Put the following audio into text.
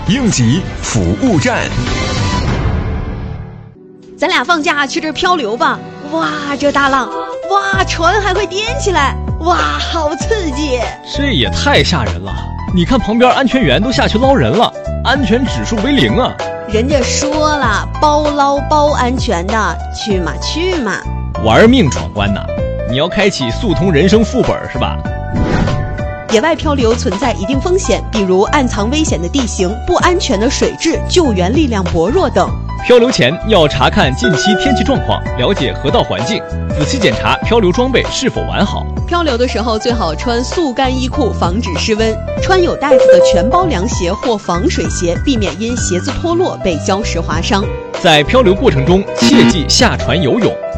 应急服务站。 咱俩放假去这儿漂流吧！哇，这大浪，哇，船还会颠起来，哇，好刺激！ 这也太吓人了！你看旁边安全员都下去捞人了，安全指数为0啊！ 人家说了，包捞包安全的，去嘛去嘛！ 玩命闯关呐！你要开启速通人生副本是吧？ 野外漂流存在一定风险，比如暗藏危险的地形、不安全的水质、救援力量薄弱等。 漂流前要查看近期天气状况，了解河道环境，仔细检查漂流装备是否完好。 漂流的时候最好穿速干衣裤，防止失温；穿有带子的全包凉鞋或防水鞋，避免因鞋子脱落被礁石划伤。 在漂流过程中，切忌下船游泳。